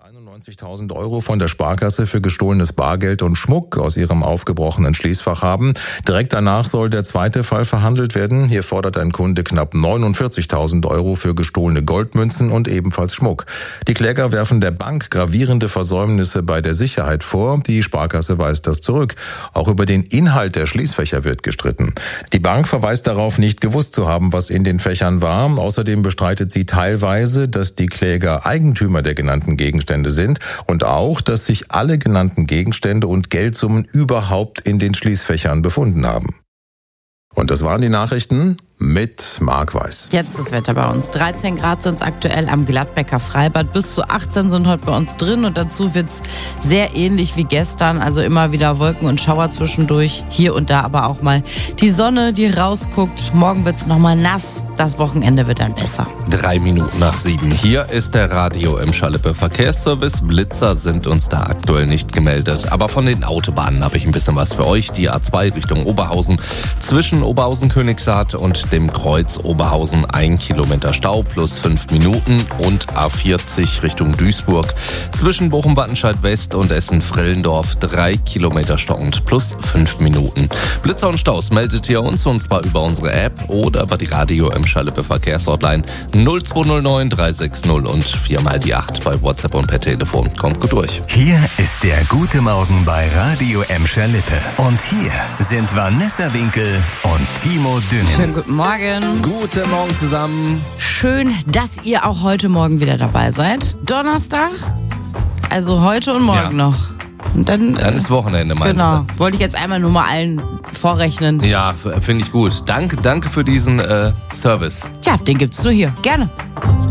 91.000 € von der Sparkasse für gestohlenes Bargeld und Schmuck aus ihrem aufgebrochenen Schließfach haben. Direkt danach soll der zweite Fall verhandelt werden. Hier fordert ein Kunde knapp 49.000 € für gestohlene Goldmünzen und ebenfalls Schmuck. Die Kläger werfen der Bank gravierende Versäumnisse bei der Sicherheit vor. Die Sparkasse weist das zurück. Auch über den Inhalt der Schließfächer wird gestritten. Die Bank verweist darauf, nicht gewusst zu haben, was in den Fächern war. Außerdem bestreitet sie teilweise, dass die Kläger Eigentümer der genannten Gegenstände sind und auch, dass sich alle genannten Gegenstände und Geldsummen überhaupt in den Schließfächern befunden haben. Und das waren die Nachrichten mit Marc Weiß. Jetzt das Wetter bei uns. 13 Grad sind es aktuell am Gladbecker Freibad. Bis zu 18 sind heute bei uns drin. Und dazu wird es sehr ähnlich wie gestern. Also immer wieder Wolken und Schauer zwischendurch. Hier und da aber auch mal die Sonne, die rausguckt. Morgen wird es nochmal nass. Das Wochenende wird dann besser. 7:03. Hier ist der Radio im Schalippe Verkehrsservice. Blitzer sind uns da aktuell nicht gemeldet. Aber von den Autobahnen habe ich ein bisschen was für euch. Die A2 Richtung Oberhausen. Zwischen Oberhausen-Königshardt und dem Kreuz Oberhausen 1 Kilometer Stau plus 5 Minuten und A40 Richtung Duisburg. Zwischen Bochum-Wattenscheid West und Essen-Frellendorf 3 Kilometer stockend plus 5 Minuten. Blitzer und Staus meldet ihr uns und zwar über unsere App oder über die Radio im Schalippe Verkehrshotline 0209 360 und 4x8 bei WhatsApp und per Telefon. Kommt gut durch. Hier ist der Gute Morgen bei Radio im Schalippe. Und hier sind Vanessa Winkel und Timo Düngen. Schönen guten Morgen. Guten Morgen zusammen. Schön, dass ihr auch heute Morgen wieder dabei seid. Donnerstag, also heute und morgen noch. Und dann ist Wochenende, meinst du? Genau, wollte ich jetzt einmal nur mal allen vorrechnen. Ja, finde ich gut. Danke für diesen Service. Tja, den gibt's nur hier. Gerne.